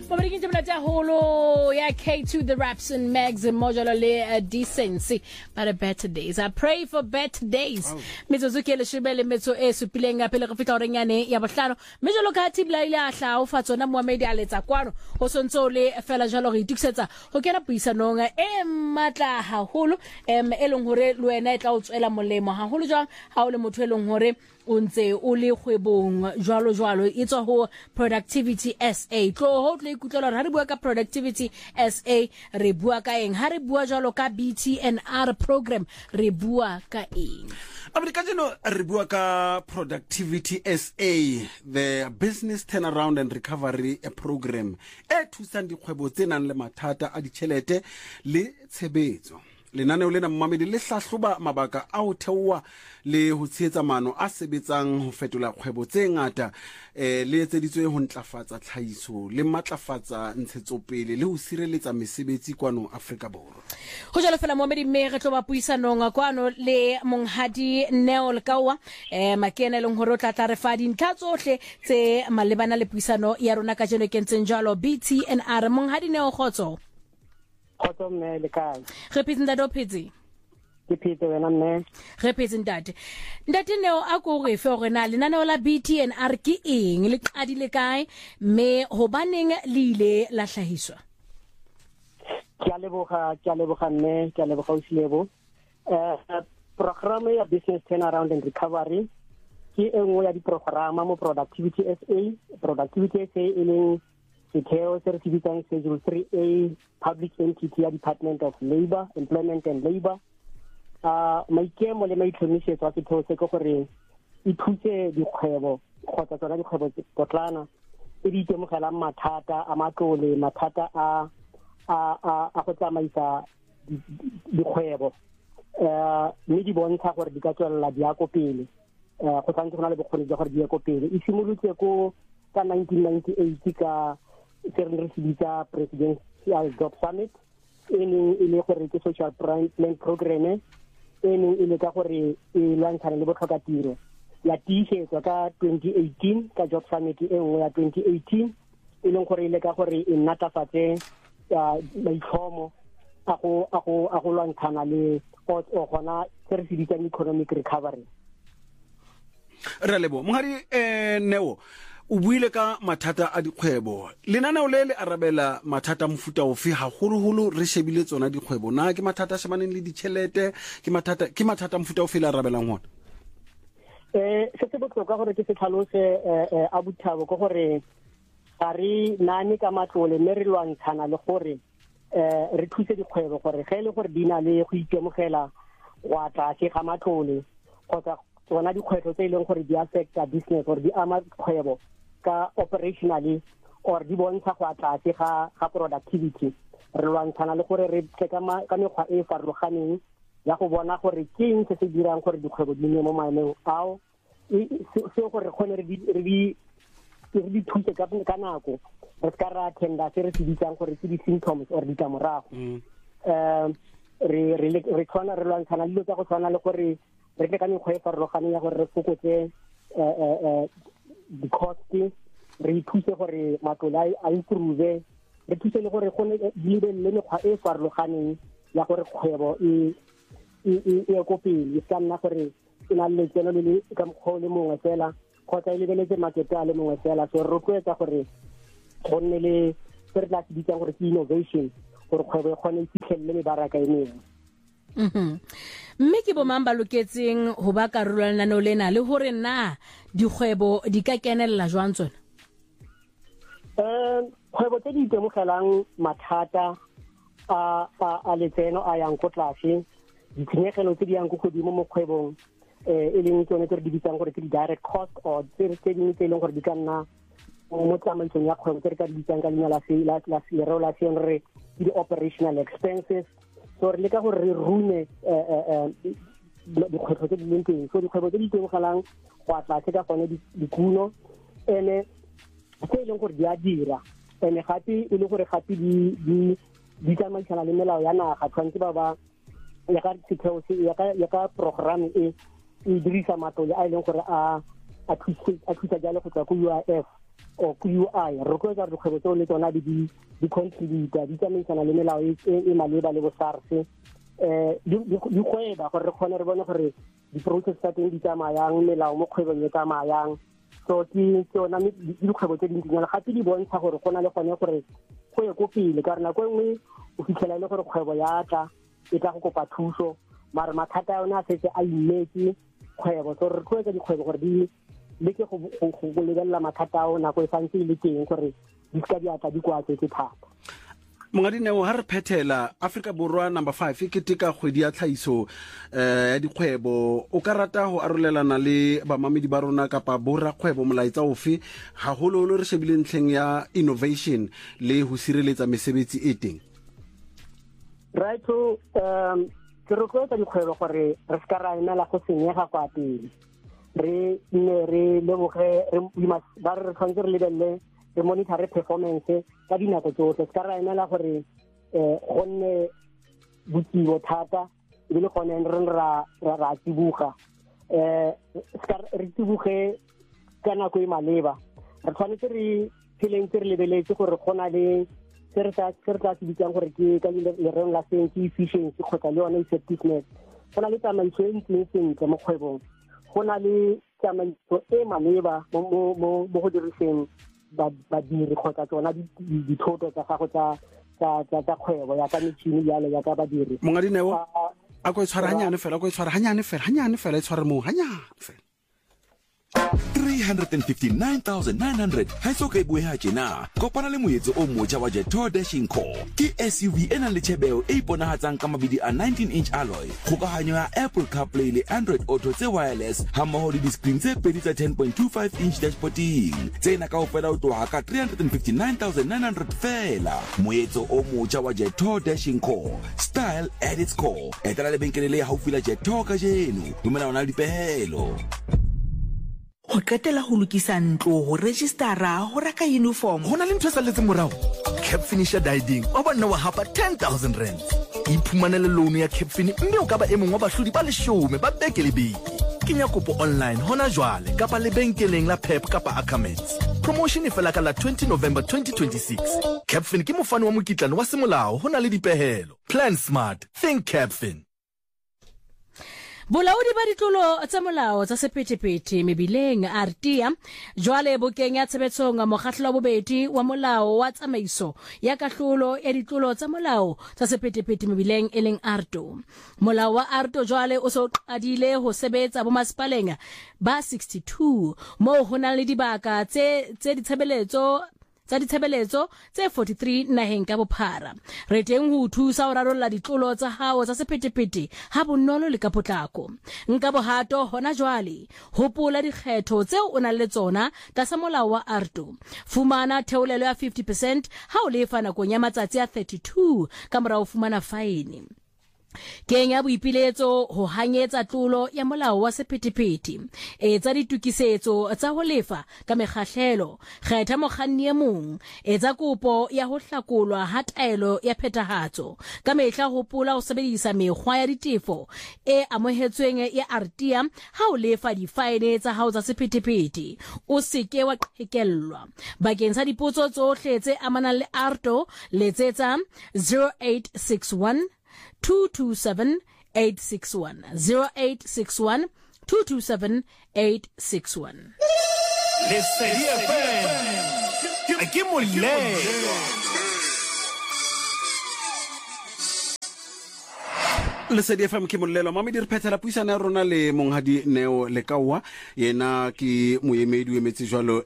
Mabarikin jam natin holo ya K2 the Raps and Megs and Mojalo le decency para better days. I pray for better days. Mitsozuki le shibele metso e supilenga pele go fitla orengane ya bohlano. Mejolo ka tibla ile a hla o fatsona Mohammed a letsa kwano ho sontso le fela jalo re itukisetsa go kena puisanong e matla haholo eleng hore le wena e tla o tswela molemo haholo jang ha o le motho eleng hore o ntse o le kgwebong jwalo itswa ho Productivity SA tlo ho tle ikutlwa ha re bua ka Productivity SA re bua ka eng ha re bua jwalo ka BTNR program re bua ka eng Amerika jeno re bua ka Productivity SA the business turnaround and recovery program e thusang dikgwebo tse nang le mathata a ditšhelete le tshebetso lenaneo lena mmamedi le hlahloba mabaka a ho theowa le ho tshehetsa maano a sebetsang ho fetola kgwebo tse ngata le etseditswe ho ntlafatsa tlhahiso le matlafatsa ntshetsopele le ho sireletsa mesebetsi kwano Afrika Borwa ho jalo fela Mohammed mme re tlo ba puisanong kwano le monghadi Neo Lekawa makena leng hore o tla re fa dintlha tsohle tse malebana le puisano ya rona ka jeno kentseng jalo BTNR monghadi Neo khotso Khotso mme le kae representative Ophetsi ke phete wena mme representative ndate Neo a go re fe gore na lenaneo la BTNR ke eng le qadile kae mme hobaneng le ile la hlahiswa ke a leboga mme ke a leboga o silebo program ya business turnaround and recovery ke engwe ya diprograma mo Productivity SA e leng setheo se re bitsang Schedule 3A public entity ya Department of Labour, Employment and Labour. Maikemo le maitlhomisetso a setheo se ke gore e thuse dikgwebo kgotsa tsona dikgwebo potlana e di itemogelang mathata a matlole mathata a go tsamaisa dikgwebo mme di bontsha gore di ka tswelela di ya ko pele go tshwanetse go na le bokgoni jwa gore di ya ko pele e simolotse ko ka 1998 ka se bitsa Presidential Job Summit e le gore ke social plan program e le ka gore e lwantshana le botlhokatiro ya tiisetswa ka 2018 ka Job Summit e nngwe ya 2018 e leng gore ile ka gore e natafatse maitlhomo a go lwantshana le o gona se re se bitsang economic recovery re lebo mongadi Neo o buile ka mathata a dikgwebo lenaneo le arabela mathata mofuta ofe haholo re shebile tsona dikgwebo na ke mathata a shebaneng le ditšhelete ke mathata mofuta ofe le arabelang hona se botlhokwa gore ke se tlhalose a buthabo go gore ga re nane ka matlole mme re lwantshana le gore re thuse dikgwebo gore ge le gore di na le go itemogela wa tlase ga matlole kgotsa tsona dikgwebo tse e leng gore di affecta business or di ama kgwebo ka operationally or di bontsha go atlase ga productivity re lwantshana le gore re ka mekgwa e farologaneng ya go bona gore ke eng se dirang gore dikgwebo di nne mo maemong ao se gore kgone re di thuse ka nako re ka ra tenda se re se bitsang gore ke di-symptoms or ditlamorago re tshwana re lwantshana le dilo tsa go tshwana le gore re tle ka mekgwa e farologaneng ya gore re fokotse di-cost re ithuse gore matlole a improve re thuse le gore go lebelele mekgwa e farologaneng ya gore kgwebo e ko pele e ka nna gore e na le letseno le ka mokgwa le mongwe fela kgotsa e lebeletse market a le mongwe fela so re rotloetsa gore go nne le se re tla se bitsang gore ke innovation gore kgwebo e kgone e fitlhelele mebaraka e mengwe mme ke bomang ba loketseng ho ba karolo lenaneo lena le hore na dikgwebo di ka kenella jwang tsona kgwebo tse di itemogelang mathata a letseno a yang ko tlase ditshenyegelo tse di yang go godimo mo kgwebong e leng tsone tse re di bitsang gore ke di-direct cost or tse dingwe tse e leng gore di ka nna mo tsamaisong ya kgwebo tse re ka di bitsang ka leina la relation re ke di-operational expenses so re leka gore re rune dikgwetlho tse di leng teng so dikgwebo tse di itemogelang go atlase ka gone dikuno ene se e leng gore di a dira ene gape e le gore gape di tsamaisana le melao ya naga tshwanetse ba ya ka setheo ya ka program e dirisa matlole a e leng gore a thusa jalo go tswa ko UIF o QI re go tsa dikgwebo tse le tsona di contributor di tsamaisana le melao e maleba le bo SARS di kgweba gore re kgone re bone gore di-process tsa teng di tsamayang melao mo kgwebong e tsamayang so ke tsona dikgwebo tse dintsinyana gape di bontsha gore go na le gone gore go ye ko pele ka re nako e nngwe o fitlhela le gore kgwebo ya tla e tla go kopa thuso mare mathata a yone a setse a imetse kgwebo so re tloetsa dikgwebo gore di leke go lebelela mathata ao nako e santse e le teng gore di ska di atla di kwatsetse thata Mongadineo ha re phethela Africa Borwa number 5 e keteka kgwedi ya tlhaiso ya dikgwebo o ka rata ho arolelana le bamamedi ba rona kapa borra kgwebo molaetsa ofe haholo re shebile ntlheng ya innovation le ho sireletsa mesebetsi e teng right so ke re go tsa dikgwebo gore re ska ra emela go senyega kwa pele re leboge ba re tshwanetse re lebelle re monitor performance ka dinako tsotlhe ska ra emela gore go nne botsibo thata e le gone ra tsibuga re tsibuge ka nako e maleba re tshwanetse re pheleng re lebeletse gore go na le se re tla se bitsang gore ke ka lereng la sense efficiency kgotsa le yone effectiveness go na le tsamaiso e ntleng sentle mo kgwebong go na le tsamaiso e maleba mo go diriseng badiri kgotsa tsona dithoto tsa gago tsa kgwebo ya ka metšhini yalo ya ka badiri Mongadineo a go tshwara hanyane fela e tshware mo hanyane fela 359,900 ha iso ka bue ha tjena kopana le moetso o motjha wa Jetor Dashing Core ke SUV ena le tshebeo e iponahatsang ka mabidi a 19-inch alloy kgokahanyo ya Apple CarPlay le Android Auto tse wireless ha mmoho le di-screen tse pedi tsa 10.25-inch dashboarding tsena kaofela o tloha ka 359,900 fela moetso o motjha wa Jetor Dashing Core style at its core etela lebenkele le haufi la Jetor ka jeno dumela ona le dipehelo Ho qetela ho lokisa ntlo ho registera ho reka uniform Hona le ntho sa letse morao Cap Finisher Diding o ba nna wa hapa 10,000 rand iphumanele loan ya Cap Fin mme o ka ba emong wa bahlodi ba 10 ba beke le beke kenya kopo online hona jwale kapa lebenkeleng la Pep kapa Ackermans promotion e fela ka la 20 November 2026 Cap Fin ke mofani wa mokitlane wa semolao hona le dipehelo plan smart think Cap Fin Bolaodi ba ditlolo tsa molao tsa sephethephethe mebileng RTA jwale bokenya tshebetsong mokgatlo wa bobedi wa molao wa tsamaiso ya kahlolo ya ditlolo tsa molao tsa sephethephethe mebileng e leng ARTO. Molao wa ARTO jwale o so qadile ho sebetsa bo masepaleng ba 62 moo ho na le dibaka tse ditshebeletso tse 43 naheng ka bophara re teng ho thusa ho rarolla ditlolo tsa hao tsa sephethephethe ha bonolo le ka potlako nka bohato hona jwale hopola dikgetho tseo o na le tsona tlasa molao wa ARTO fumana theolelo ya 50% ha o lefa nakong ya matsatsi a 32 ka morao fumana faene Kenya boipiletso ho hanyetsa tlolo ya molao wa sephethephethe etsa ditukisetso tsa ho lefa ka mekgahlelo kgetha mokganni e mong etsa kopo ya ho hlakolwa ha taelo ya phethahatso ka mehla hopola ho sebedisa mekgwa ya ditefo e amohetsweng ya RTA ha o lefa difaene tsa hao tsa sephethephethe o seke wa qhekellwa bakeng sa dipotso tsohle tse amanang le ARTO letsetsa 0861 227 861 0861 227 861 Lesedi FM ke molelo Lesedi FM ke molelo mamedi re phethela puisana ya rona le monghadi Neo Lekawa yena ke moemedi o emetse jwalo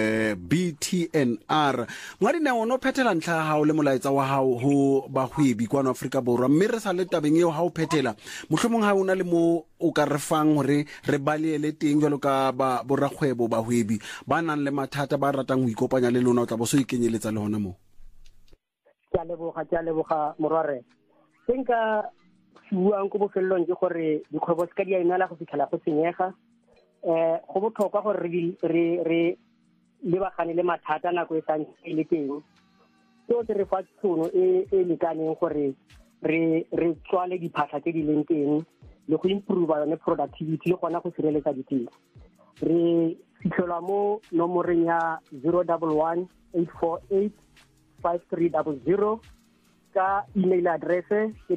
BTNR monghadi Neo no phethela ntlha hao le molaetsa wa hao ho bahwebi kwa Afrika Borwa mme re sa le tabeng eo ha o phethela mohlomong ha ona le mo o ka re fang hore re balele teng jwalo ka ba borakgwebo bahwebi ba nang le mathata ba ratang ho ikopanya le lona o tla bo so ikenyeletsa le hona mo Ke a leboga morware senka buang go bofellong ke gore dikgwebo se ka di inala go fitlhela go senyega go botlhokwa gore re lebagane le mathata nako e santse e le teng seo se re fa tšhono e lekaneng gore re tswale diphatlha tse di leng teng le go improve yone productivity le gona go sireletsa ditiro re fitlhelwa mo nomoreng ya 011 848 5300 ka email address ke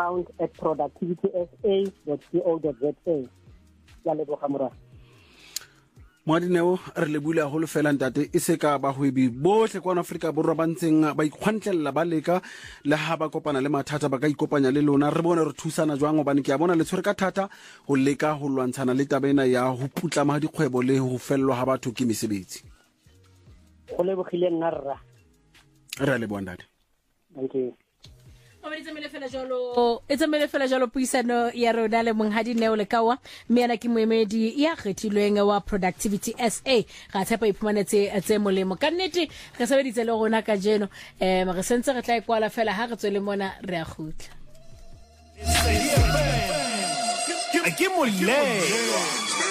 turnaround@productivitysa.co.za. Ya leboga mora. Moadineo re le bula go le fela ntate e se ka bahwebi bohle kwa Afrika borwa ba ntseng ba ikgwantlella ba leka le ha ba kopana le mathata ba ka ikopanya le lona re bone re thusana jwang gobane ke a bona le tshwere ka thata go leka go lwantshana le tabena ya go putlama ga dikgwebo le go fellwa ga batho ke mesebetsi. Go lebogile nna rra. Re a leboa ntate. Thank you. Etsamele fela jalo puisano ya rona le monghadi Neo Lekawa mme ana ke moemedi ya kgethilweng wa Productivity SA ga tshepa iphumanetse tse molemo ka nnete re sebeditse le rona ka jeno re sentse re tla ikwala fela ha re tswele mona re a khutla ke moleng